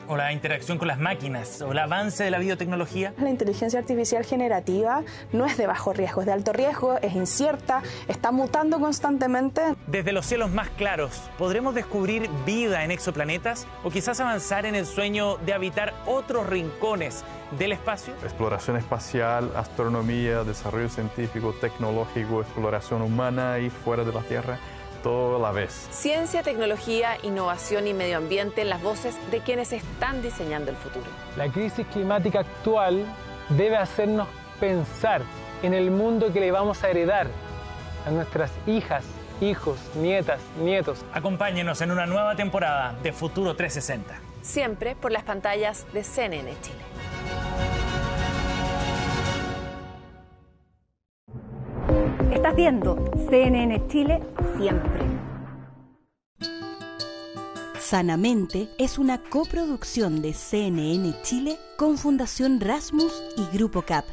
o la interacción con las máquinas, o el avance de la biotecnología? La inteligencia artificial generativa no es de bajo riesgo, es de alto riesgo, es incierta, está mutando constantemente. Desde los cielos más claros, ¿podremos descubrir vida en exoplanetas o quizás avanzar en el sueño de habitar otros rincones del espacio? Exploración espacial, astronomía, desarrollo científico, tecnológico, exploración humana y fuera de la Tierra, todo a la vez. Ciencia, tecnología, innovación y medio ambiente en las voces de quienes están diseñando el futuro. La crisis climática actual debe hacernos pensar en el mundo que le vamos a heredar a nuestras hijas, hijos, nietas, nietos. Acompáñenos en una nueva temporada de Futuro 360. Siempre por las pantallas de CNN Chile. Estás viendo CNN Chile siempre. Sanamente es una coproducción de CNN Chile con Fundación Rasmus y Grupo CAP.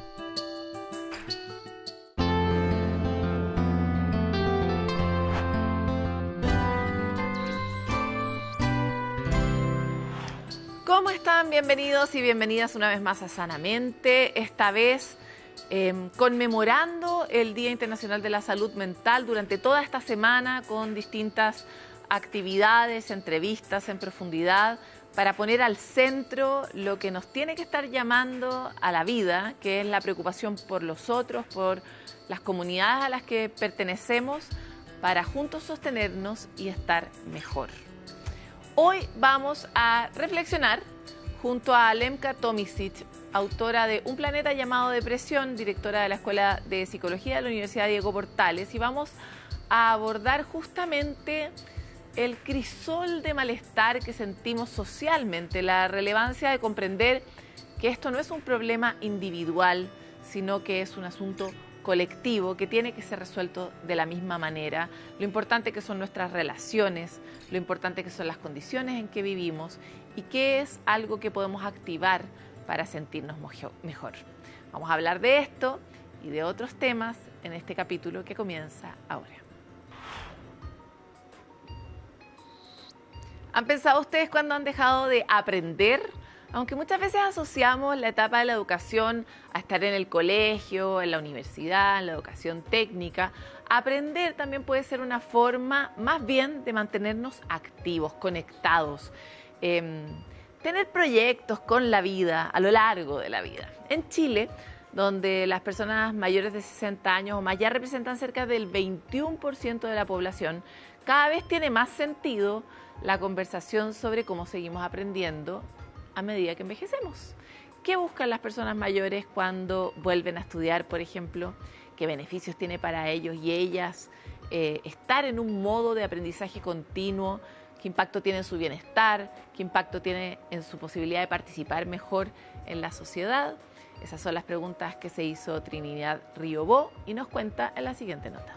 ¿Cómo están? Bienvenidos y bienvenidas una vez más a Sanamente. Esta vez conmemorando el Día Internacional de la Salud Mental durante toda esta semana con distintas actividades, entrevistas en profundidad para poner al centro lo que nos tiene que estar llamando a la vida, que es la preocupación por los otros, por las comunidades a las que pertenecemos, para juntos sostenernos y estar mejor. Hoy vamos a reflexionar junto a Alemka Tomisic, autora de Un planeta llamado depresión, directora de la Escuela de Psicología de la Universidad Diego Portales, y vamos a abordar justamente el crisol de malestar que sentimos socialmente, la relevancia de comprender que esto no es un problema individual, sino que es un asunto colectivo que tiene que ser resuelto de la misma manera, lo importante que son nuestras relaciones, lo importante que son las condiciones en que vivimos y qué es algo que podemos activar para sentirnos mejor. Vamos a hablar de esto y de otros temas en este capítulo que comienza ahora. ¿Han pensado ustedes cuándo han dejado de aprender? Aunque muchas veces asociamos la etapa de la educación a estar en el colegio, en la universidad, en la educación técnica, aprender también puede ser una forma más bien de mantenernos activos, conectados, tener proyectos con la vida a lo largo de la vida. En Chile, donde las personas mayores de 60 años o más ya representan cerca del 21% de la población, cada vez tiene más sentido la conversación sobre cómo seguimos aprendiendo a medida que envejecemos. ¿Qué buscan las personas mayores cuando vuelven a estudiar, por ejemplo? ¿Qué beneficios tiene para ellos y ellas estar en un modo de aprendizaje continuo? ¿Qué impacto tiene en su bienestar? ¿Qué impacto tiene en su posibilidad de participar mejor en la sociedad? Esas son las preguntas que se hizo Trinidad Riobó y nos cuenta en la siguiente nota.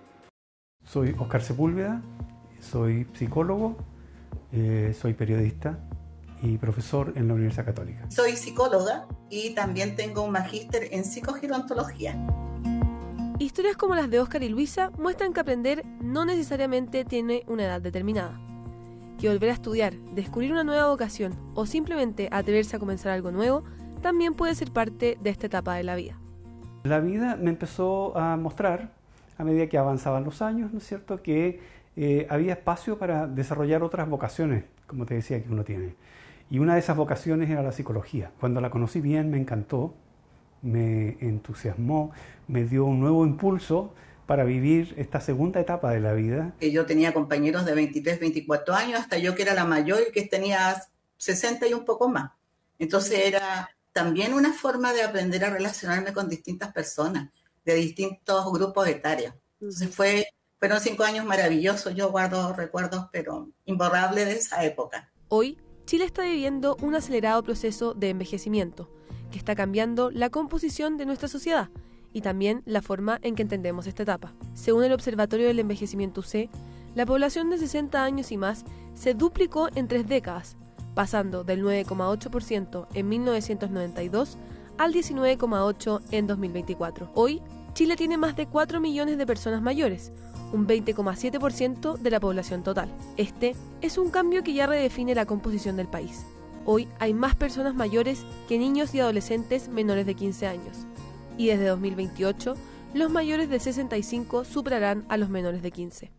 Soy Oscar Sepúlveda, soy psicólogo, soy periodista y profesor en la Universidad Católica. Soy psicóloga y también tengo un magíster en psicogerontología. Historias como las de Oscar y Luisa muestran que aprender no necesariamente tiene una edad determinada. Que volver a estudiar, descubrir una nueva vocación o simplemente atreverse a comenzar algo nuevo también puede ser parte de esta etapa de la vida. La vida me empezó a mostrar, a medida que avanzaban los años, ¿no es cierto?, que había espacio para desarrollar otras vocaciones, como te decía, que uno tiene. Y una de esas vocaciones era la psicología. Cuando la conocí bien, me encantó, me entusiasmó, me dio un nuevo impulso para vivir esta segunda etapa de la vida. Yo tenía compañeros de 23, 24 años, hasta yo que era la mayor y que tenía 60 y un poco más. Entonces era también una forma de aprender a relacionarme con distintas personas, de distintos grupos etarios. Entonces fueron 5 años maravillosos, yo guardo recuerdos pero imborrables de esa época. Hoy, Chile está viviendo un acelerado proceso de envejecimiento, que está cambiando la composición de nuestra sociedad y también la forma en que entendemos esta etapa. Según el Observatorio del Envejecimiento UC, la población de 60 años y más se duplicó en 3 décadas, pasando del 9,8% en 1992 al 19,8% en 2024. Hoy, Chile tiene más de 4 millones de personas mayores, un 20,7% de la población total. Este es un cambio que ya redefine la composición del país. Hoy hay más personas mayores que niños y adolescentes menores de 15 años. Y desde 2028, los mayores de 65 superarán a los menores de 15.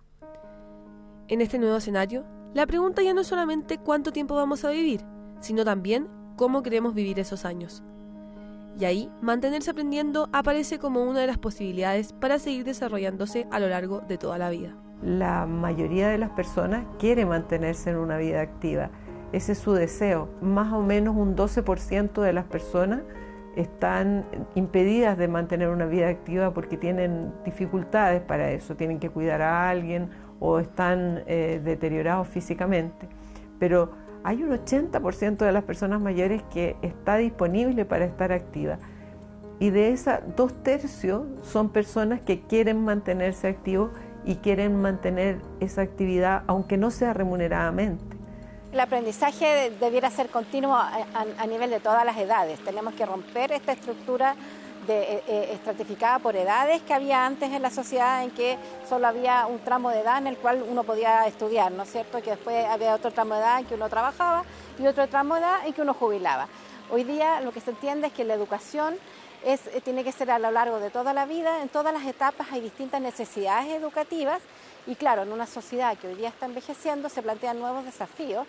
En este nuevo escenario, la pregunta ya no es solamente cuánto tiempo vamos a vivir, sino también cómo queremos vivir esos años. Y ahí, mantenerse aprendiendo aparece como una de las posibilidades para seguir desarrollándose a lo largo de toda la vida. La mayoría de las personas quiere mantenerse en una vida activa. Ese es su deseo. Más o menos un 12% de las personas están impedidas de mantener una vida activa porque tienen dificultades para eso, tienen que cuidar a alguien o están deteriorados físicamente. Pero hay un 80% de las personas mayores que está disponible para estar activa. Y de esas, 2/3 son personas que quieren mantenerse activos y quieren mantener esa actividad aunque no sea remuneradamente. El aprendizaje debiera ser continuo a nivel de todas las edades. Tenemos que romper esta estructura estratificada por edades que había antes en la sociedad, en que solo había un tramo de edad en el cual uno podía estudiar, ¿no es cierto? Que después había otro tramo de edad en que uno trabajaba y otro tramo de edad en que uno jubilaba. Hoy día lo que se entiende es que la educación tiene que ser a lo largo de toda la vida. En todas las etapas hay distintas necesidades educativas y claro, en una sociedad que hoy día está envejeciendo se plantean nuevos desafíos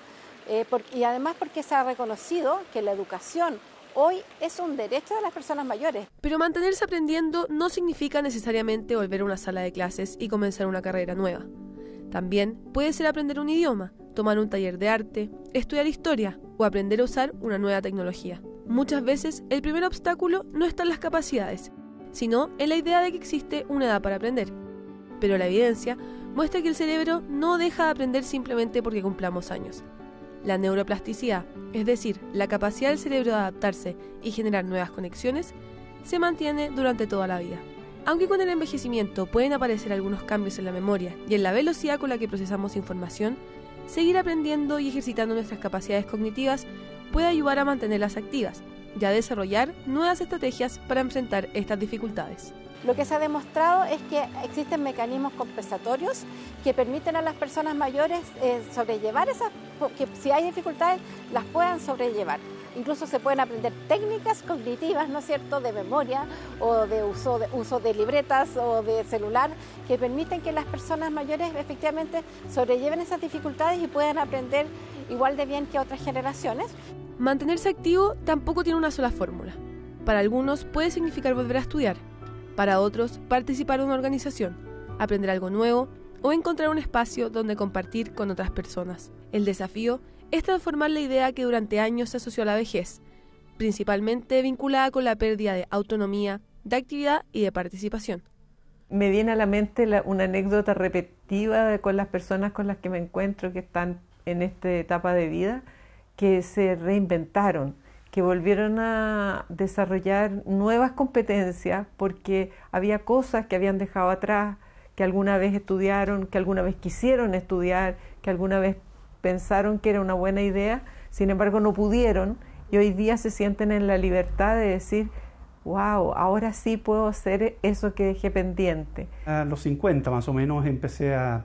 y además porque se ha reconocido que la educación hoy es un derecho de las personas mayores. Pero mantenerse aprendiendo no significa necesariamente volver a una sala de clases y comenzar una carrera nueva. También puede ser aprender un idioma, tomar un taller de arte, estudiar historia o aprender a usar una nueva tecnología. Muchas veces el primer obstáculo no está en las capacidades, sino en la idea de que existe una edad para aprender. Pero la evidencia muestra que el cerebro no deja de aprender simplemente porque cumplamos años. La neuroplasticidad, es decir, la capacidad del cerebro de adaptarse y generar nuevas conexiones, se mantiene durante toda la vida. Aunque con el envejecimiento pueden aparecer algunos cambios en la memoria y en la velocidad con la que procesamos información, seguir aprendiendo y ejercitando nuestras capacidades cognitivas puede ayudar a mantenerlas activas y a desarrollar nuevas estrategias para enfrentar estas dificultades. Lo que se ha demostrado es que existen mecanismos compensatorios que permiten a las personas mayores sobrellevar que si hay dificultades las puedan sobrellevar. Incluso se pueden aprender técnicas cognitivas, ¿no es cierto?, de memoria o de uso de libretas o de celular que permiten que las personas mayores efectivamente sobrelleven esas dificultades y puedan aprender igual de bien que otras generaciones. Mantenerse activo tampoco tiene una sola fórmula. Para algunos puede significar volver a estudiar. Para otros, participar en una organización, aprender algo nuevo o encontrar un espacio donde compartir con otras personas. El desafío es transformar la idea que durante años se asoció a la vejez, principalmente vinculada con la pérdida de autonomía, de actividad y de participación. Me viene a la mente una anécdota repetitiva con las personas con las que me encuentro que están en esta etapa de vida, que se reinventaron, que volvieron a desarrollar nuevas competencias porque había cosas que habían dejado atrás, que alguna vez estudiaron, que alguna vez quisieron estudiar, que alguna vez pensaron que era una buena idea, sin embargo no pudieron y hoy día se sienten en la libertad de decir, wow, ahora sí puedo hacer eso que dejé pendiente. A los 50 más o menos empecé a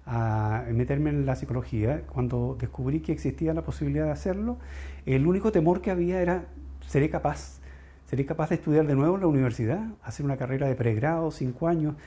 meterme en la psicología. Cuando descubrí que existía la posibilidad de hacerlo, el único temor que había era, ¿seré capaz de estudiar de nuevo en la universidad? Hacer una carrera de pregrado, 5 años.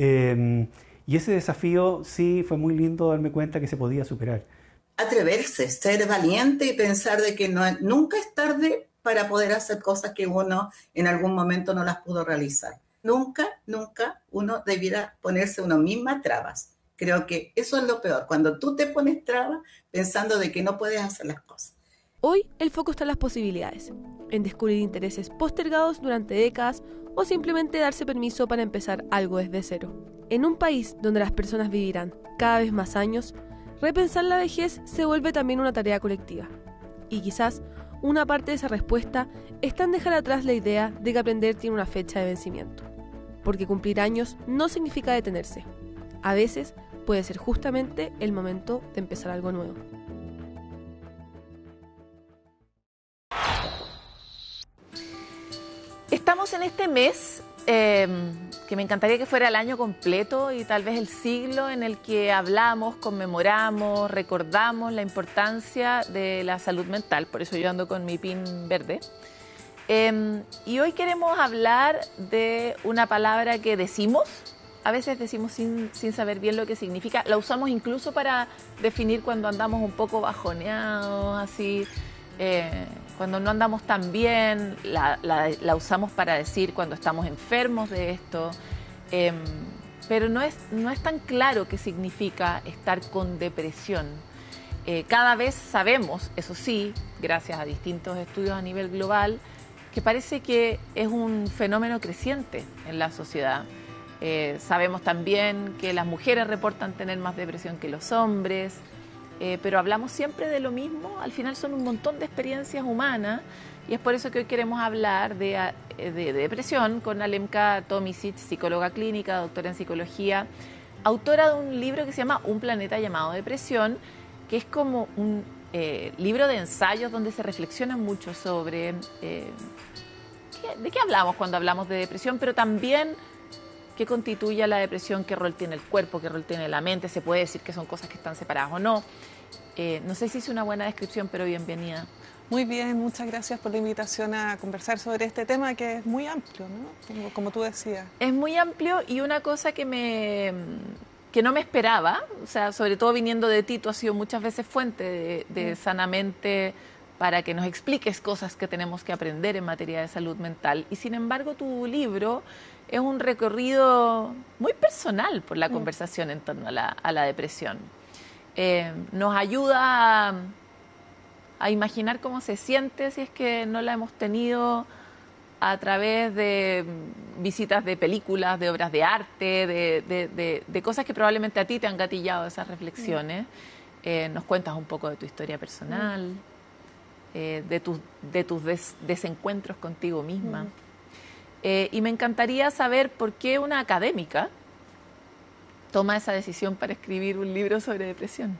Y ese desafío sí fue muy lindo darme cuenta que se podía superar. Atreverse, ser valiente y pensar de que nunca es tarde para poder hacer cosas que uno en algún momento no las pudo realizar. Nunca uno debiera ponerse uno misma trabas. Creo que eso es lo peor, cuando tú te pones trabas pensando de que no puedes hacer las cosas. Hoy el foco está en las posibilidades, en descubrir intereses postergados durante décadas o simplemente darse permiso para empezar algo desde cero. En un país donde las personas vivirán cada vez más años, repensar la vejez se vuelve también una tarea colectiva. Y quizás una parte de esa respuesta está en dejar atrás la idea de que aprender tiene una fecha de vencimiento. Porque cumplir años no significa detenerse. A veces puede ser justamente el momento de empezar algo nuevo. Estamos en este mes que me encantaría que fuera el año completo y tal vez el siglo en el que hablamos, conmemoramos, recordamos la importancia de la salud mental. Por eso yo ando con mi pin verde. Y hoy queremos hablar de una palabra que decimos, a veces decimos sin saber bien lo que significa. La usamos incluso para definir cuando andamos un poco bajoneados, así, cuando no andamos tan bien. La usamos para decir cuando estamos enfermos de esto. Pero no es tan claro qué significa estar con depresión. Cada vez sabemos, eso sí, gracias a distintos estudios a nivel global, que parece que es un fenómeno creciente en la sociedad. Sabemos también que las mujeres reportan tener más depresión que los hombres, pero hablamos siempre de lo mismo. Al final son un montón de experiencias humanas y es por eso que hoy queremos hablar de depresión con Alemka Tomisic, psicóloga clínica, doctora en psicología, autora de un libro que se llama Un planeta llamado Depresión, que es como un libro de ensayos donde se reflexiona mucho sobre de qué hablamos cuando hablamos de depresión, pero también qué constituye la depresión, qué rol tiene el cuerpo, qué rol tiene la mente. Se puede decir que son cosas que están separadas o no. No sé si hice una buena descripción, pero bienvenida. Muy bien, muchas gracias por la invitación a conversar sobre este tema que es muy amplio, ¿no? Como tú decías. Es muy amplio y una cosa que no me esperaba, o sea, sobre todo viniendo de ti, tú has sido muchas veces fuente de Sanamente para que nos expliques cosas que tenemos que aprender en materia de salud mental. Y sin embargo, tu libro es un recorrido muy personal por la conversación en torno a la depresión. Nos ayuda a imaginar cómo se siente si es que no la hemos tenido a través de visitas de películas, de obras de arte, de cosas que probablemente a ti te han gatillado esas reflexiones. Nos cuentas un poco de tu historia personal, de tus desencuentros contigo misma. Y me encantaría saber por qué una académica toma esa decisión para escribir un libro sobre depresión.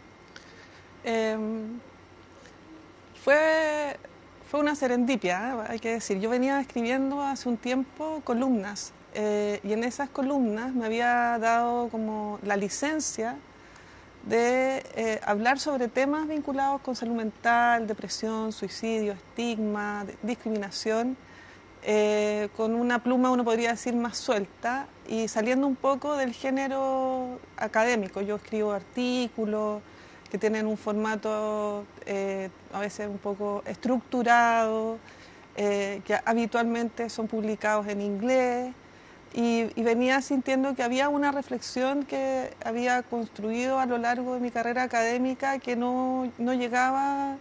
Fue una serendipia, hay que decir. Yo venía escribiendo hace un tiempo columnas y en esas columnas me había dado como la licencia de hablar sobre temas vinculados con salud mental, depresión, suicidio, estigma, discriminación, con una pluma, uno podría decir, más suelta y saliendo un poco del género académico. Yo escribo artículos que tienen un formato a veces un poco estructurado, que habitualmente son publicados en inglés, y venía sintiendo que había una reflexión que había construido a lo largo de mi carrera académica que no llegaba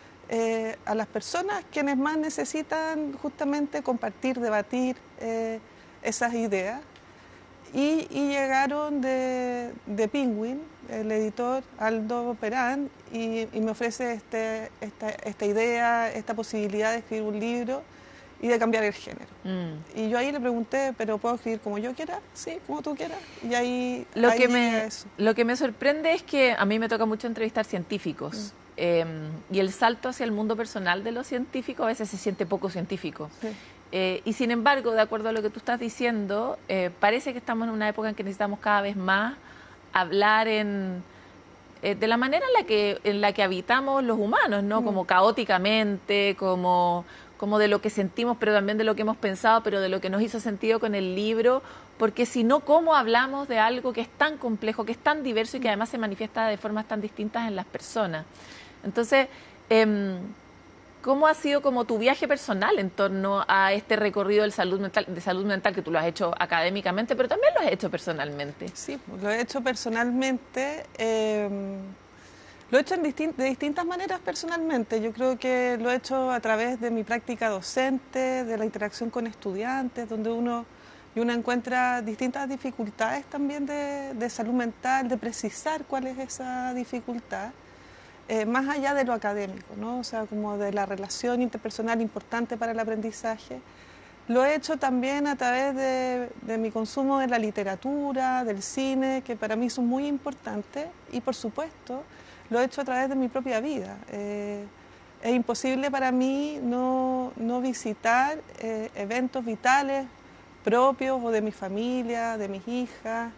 a las personas quienes más necesitan justamente compartir, debatir esas ideas. Y llegaron de Penguin, el editor Aldo Perán, y me ofrece esta idea, esta posibilidad de escribir un libro y de cambiar el género. Y yo ahí le pregunté, ¿pero puedo escribir como yo quiera? Sí, como tú quieras. Y ahí lo que me sorprende es que a mí me toca mucho entrevistar científicos. Y el salto hacia el mundo personal de los científicos a veces se siente poco científico. Sí. Y sin embargo, de acuerdo a lo que tú estás diciendo, parece que estamos en una época en que necesitamos cada vez más hablar de la manera en la que habitamos los humanos, ¿no? Como caóticamente, como de lo que sentimos, pero también de lo que hemos pensado, pero de lo que nos hizo sentido con el libro, porque si no, ¿cómo hablamos de algo que es tan complejo, que es tan diverso y que además se manifiesta de formas tan distintas en las personas? Entonces, ¿cómo ha sido como tu viaje personal en torno a este recorrido de salud mental que tú lo has hecho académicamente, pero también lo has hecho personalmente? Sí, lo he hecho personalmente. Lo he hecho de distintas maneras personalmente. Yo creo que lo he hecho a través de mi práctica docente, de la interacción con estudiantes, donde uno encuentra distintas dificultades también de salud mental, de precisar cuál es esa dificultad. Más allá de lo académico, ¿no? O sea, como de la relación interpersonal importante para el aprendizaje. Lo he hecho también a través de mi consumo de la literatura, del cine, que para mí son muy importantes, y por supuesto lo he hecho a través de mi propia vida. Es imposible para mí no visitar eventos vitales propios o de mi familia, de mis hijas,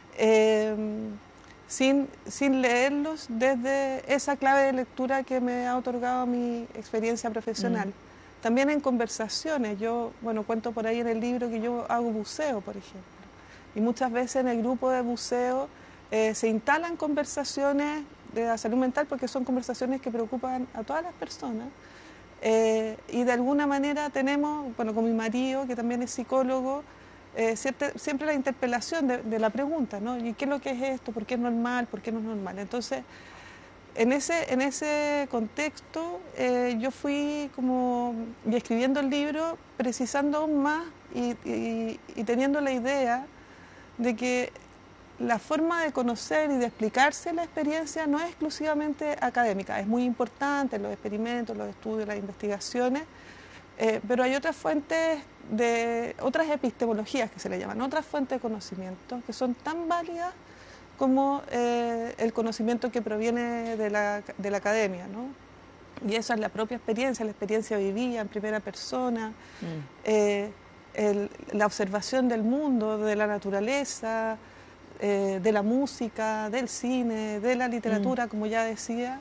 sin leerlos desde esa clave de lectura que me ha otorgado mi experiencia profesional. También en conversaciones, yo cuento por ahí en el libro que yo hago buceo, por ejemplo, y muchas veces en el grupo de buceo se instalan conversaciones de la salud mental porque son conversaciones que preocupan a todas las personas. Y de alguna manera tenemos, con mi marido, que también es psicólogo, siempre la interpelación de la pregunta, ¿no? ¿Y qué es lo que es esto? ¿Por qué es normal? ¿Por qué no es normal? Entonces, en ese contexto, yo fui y escribiendo el libro, precisando aún más y teniendo la idea de que la forma de conocer y de explicarse la experiencia no es exclusivamente académica, es muy importante los experimentos, los estudios, las investigaciones, pero hay otras fuentes, otras epistemologías que se le llaman, otras fuentes de conocimiento que son tan válidas como el conocimiento que proviene de la academia, ¿no? Y esa es la propia experiencia, la experiencia vivida en primera persona, la observación del mundo, de la naturaleza, de la música, del cine, de la literatura, como ya decía,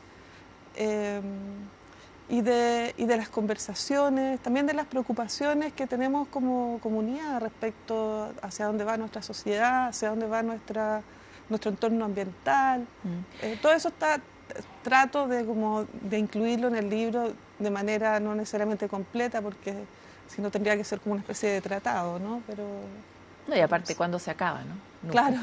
y de las conversaciones, también de las preocupaciones que tenemos como comunidad respecto hacia dónde va nuestra sociedad, hacia dónde va nuestro entorno ambiental. Todo eso trato de incluirlo en el libro de manera no necesariamente completa, porque si no tendría que ser como una especie de tratado, ¿no? Pero no, y aparte, ¿cuándo se acaba, no? Nunca. Claro.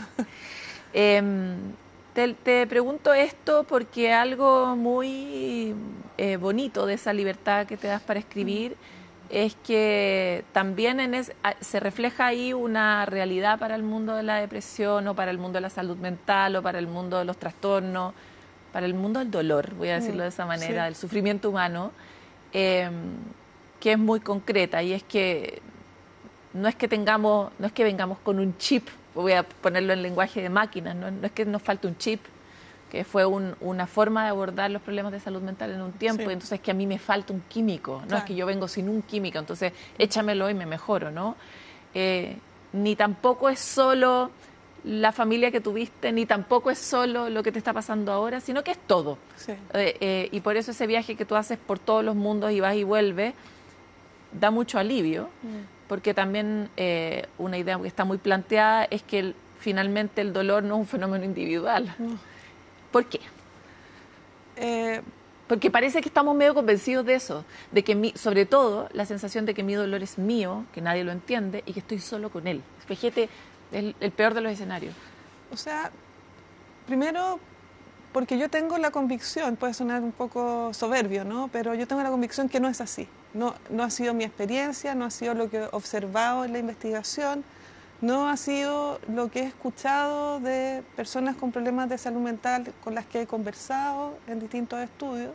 Te pregunto esto porque algo muy bonito de esa libertad que te das para escribir es que también se refleja ahí una realidad para el mundo de la depresión o para el mundo de la salud mental o para el mundo de los trastornos, para el mundo del dolor, voy a decirlo de esa manera, del sufrimiento humano, que es muy concreta, y es que no es que vengamos con un chip, voy a ponerlo en lenguaje de máquinas, no es que nos falte un chip, que fue una forma de abordar los problemas de salud mental en un tiempo, y entonces es que a mí me falta un químico, no es que yo vengo sin un químico, entonces échamelo y me mejoro, ¿no? Ni tampoco es solo la familia que tuviste, ni tampoco es solo lo que te está pasando ahora, sino que es todo. Y por eso ese viaje que tú haces por todos los mundos y vas y vuelves, da mucho alivio, porque también una idea que está muy planteada es que finalmente el dolor no es un fenómeno individual. ¿Por qué? Porque parece que estamos medio convencidos de eso, de que sobre todo la sensación de que mi dolor es mío, que nadie lo entiende y que estoy solo con él. Fíjate, es el peor de los escenarios. O sea, primero, porque yo tengo la convicción, puede sonar un poco soberbio, ¿no? Pero yo tengo la convicción que no es así. No ha sido mi experiencia, no ha sido lo que he observado en la investigación, no ha sido lo que he escuchado de personas con problemas de salud mental con las que he conversado en distintos estudios.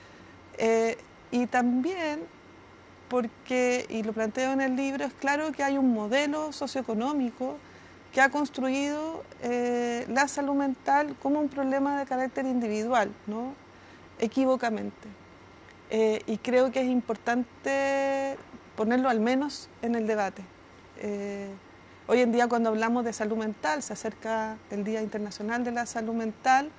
Y también porque, y lo planteo en el libro, es claro que hay un modelo socioeconómico que ha construido la salud mental como un problema de carácter individual, ¿no? Equívocamente. Y creo que es importante ponerlo al menos en el debate. Hoy en día, cuando hablamos de salud mental, se acerca el Día Internacional de la Salud Mental,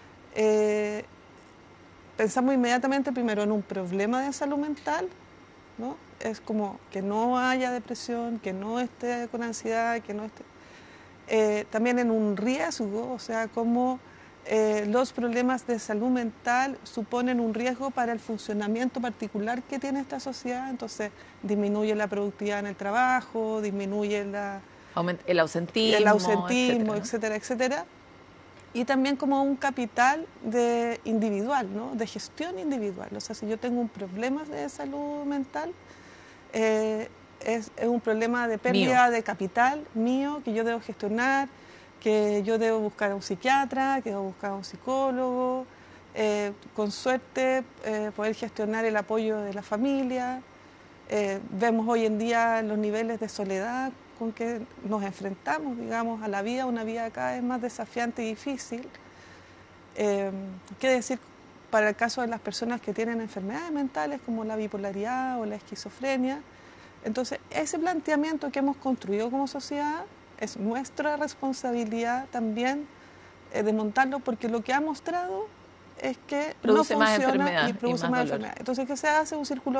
pensamos inmediatamente primero en un problema de salud mental, ¿no? Es como que no haya depresión, que no esté con ansiedad, que no esté... también en un riesgo, o sea, como los problemas de salud mental suponen un riesgo para el funcionamiento particular que tiene esta sociedad, entonces disminuye la productividad en el trabajo, disminuye el ausentismo, etcétera, etcétera. Y también como un capital individual, ¿no? De gestión individual. O sea, si yo tengo un problema de salud mental, es un problema de pérdida de capital mío que yo debo gestionar, que yo debo buscar a un psiquiatra, que debo buscar a un psicólogo, con suerte poder gestionar el apoyo de la familia. Vemos hoy en día los niveles de soledad con que nos enfrentamos, digamos, a la vida, una vida cada vez más desafiante y difícil. ¿Qué decir para el caso de las personas que tienen enfermedades mentales como la bipolaridad o la esquizofrenia? Entonces, ese planteamiento que hemos construido como sociedad es nuestra responsabilidad también desmontarlo, porque lo que ha mostrado es que produce no más funciona enfermedad y produce y más más dolor. enfermedad. Entonces, ¿qué se hace? Un círculo